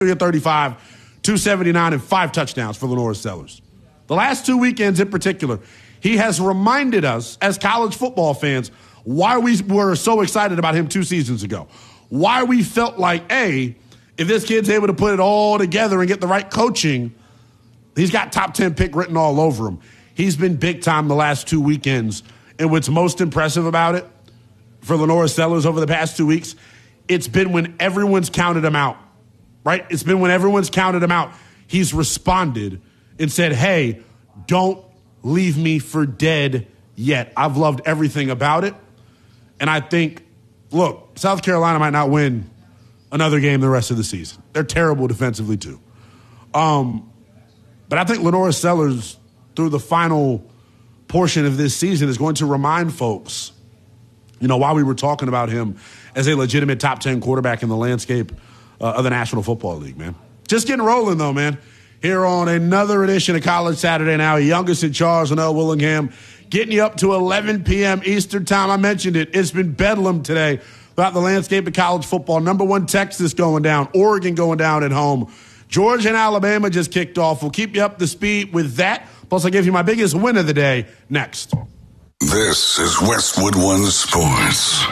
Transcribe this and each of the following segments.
35, 279, and 5 touchdowns for LaNorris Sellers. The last 2 weekends in particular, he has reminded us as college football fans why we were so excited about him 2 seasons ago. Why we felt like, hey, if this kid's able to put it all together and get the right coaching, he's got top 10 pick written all over him. He's been big time the last 2 weekends. And what's most impressive about it for LaNorris Sellers over the past 2 weeks, it's been when everyone's counted him out, right? It's been when everyone's counted him out. He's responded and said, hey, don't leave me for dead yet. I've loved everything about it. And I think, look, South Carolina might not win another game the rest of the season. They're terrible defensively too. But I think LaNorris Sellers, through the final portion of this season, is going to remind folks, why we were talking about him as a legitimate top 10 quarterback in the landscape of the National Football League, man. Just getting rolling, though, man. Here on another edition of College Saturday Now, Youngest and Charles and L. Willingham, getting you up to 11 p.m. Eastern time. I mentioned it. It's been bedlam today about the landscape of college football. Number 1, Texas going down. Oregon going down at home. Georgia and Alabama just kicked off. We'll keep you up to speed with that. Plus, I'll give you my biggest win of the day next. This is Westwood One Sports.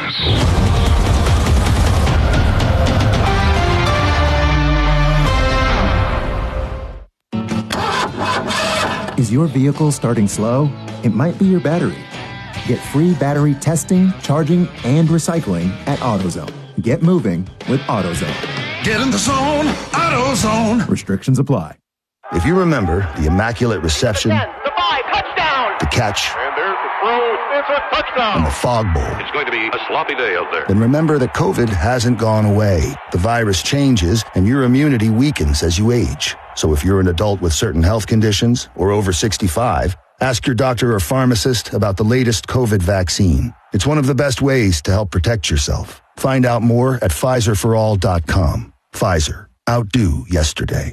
Is your vehicle starting slow? It might be your battery. Get free battery testing, charging, and recycling at AutoZone. Get moving with AutoZone. Get in the zone, AutoZone. Restrictions apply. If you remember the immaculate reception, the 5, touchdown, the catch, and there's the throw, it's a touchdown, and the fog bowl, it's going to be a sloppy day out there. Then remember that COVID hasn't gone away. The virus changes, and your immunity weakens as you age. So if you're an adult with certain health conditions or over 65, ask your doctor or pharmacist about the latest COVID vaccine. It's one of the best ways to help protect yourself. Find out more at PfizerForAll.com. Pfizer. Outdo yesterday.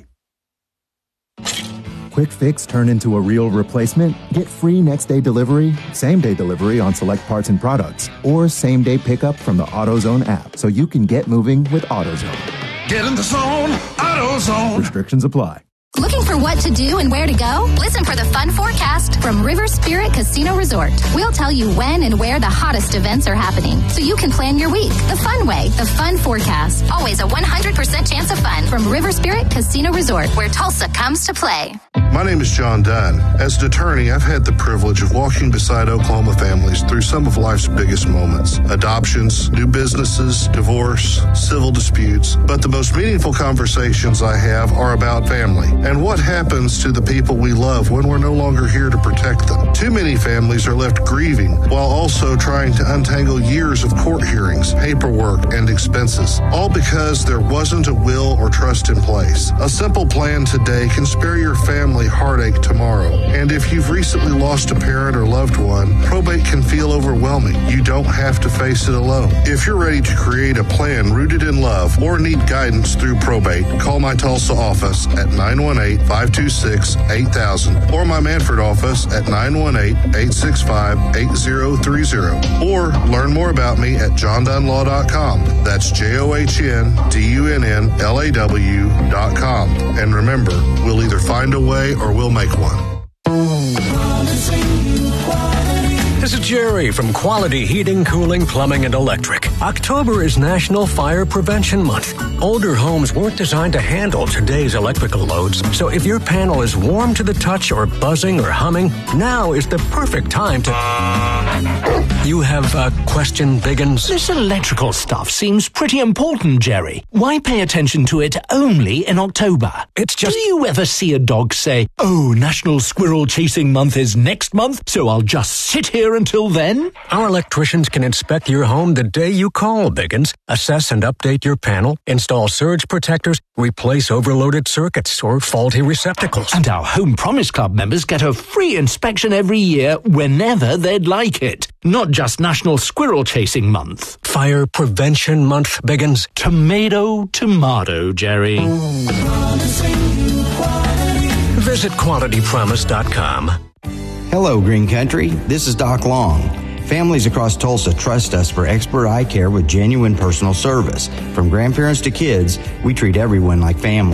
Quick Fix turn into a real replacement? Get free next-day delivery, same-day delivery on select parts and products, or same-day pickup from the AutoZone app so you can get moving with AutoZone. Get in the zone, AutoZone. Restrictions apply. Looking for what to do and where to go? Listen for the fun forecast from River Spirit Casino Resort. We'll tell you when and where the hottest events are happening, so you can plan your week the fun way. The fun forecast. Always a 100% chance of fun from River Spirit Casino Resort, where Tulsa comes to play. My name is John Dunn. As an attorney, I've had the privilege of walking beside Oklahoma families through some of life's biggest moments. Adoptions, new businesses, divorce, civil disputes. But the most meaningful conversations I have are about family and what happens to the people we love when we're no longer here to protect them. Too many families are left grieving while also trying to untangle years of court hearings, paperwork, and expenses, all because there wasn't a will or trust in place. A simple plan today can spare your family heartache tomorrow. And if you've recently lost a parent or loved one, probate can feel overwhelming. You don't have to face it alone. If you're ready to create a plan rooted in love or need guidance through probate, call my Tulsa office at 918-526-8000 or my Manford office at 918-865-8030 or learn more about me at johndunlaw.com. That's JOHNDUNNLAW.com. And remember, we'll either find a way or we'll make one. This is Jerry from Quality Heating, Cooling, Plumbing, and Electric. October is National Fire Prevention Month. Older homes weren't designed to handle today's electrical loads, so if your panel is warm to the touch or buzzing or humming, now is the perfect time to... You have a question, Biggins? This electrical stuff seems pretty important, Jerry. Why pay attention to it only in October? It's just... Do you ever see a dog say, "Oh, National Squirrel Chasing Month is next month, so I'll just sit here until then"? Our electricians can inspect your home the day you call, Biggins, assess and update your panel, install surge protectors, replace overloaded circuits or faulty receptacles. And our Home Promise Club members get a free inspection every year whenever they'd like it. Not just National Squirrel Chasing Month. Fire Prevention Month, Biggins. Tomato, Jerry. Visit QualityPromise.com. Hello, Green Country. This is Doc Long. Families across Tulsa trust us for expert eye care with genuine personal service. From grandparents to kids, we treat everyone like family.